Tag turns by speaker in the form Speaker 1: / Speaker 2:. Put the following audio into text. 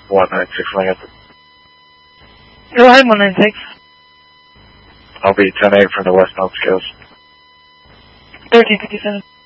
Speaker 1: 196 Lincoln.
Speaker 2: Go ahead, 196.
Speaker 1: I'll be 10-8 from the West Mills Coast.
Speaker 2: 1357.